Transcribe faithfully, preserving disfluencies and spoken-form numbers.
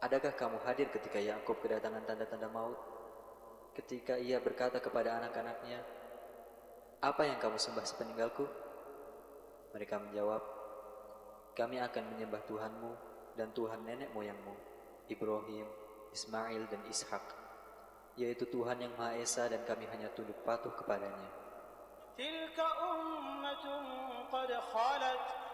Adakah kamu hadir ketika Yakub kedatangan tanda-tanda maut? Ketika ia berkata kepada anak-anaknya, apa yang kamu sembah sepeninggalku? Mereka menjawab, kami akan menyembah Tuhanmu dan Tuhan nenek moyangmu, Ibrahim, Ismail dan Ishak, yaitu Tuhan yang Maha Esa dan kami hanya tunduk patuh kepadanya. Tilka ummatun qad khalat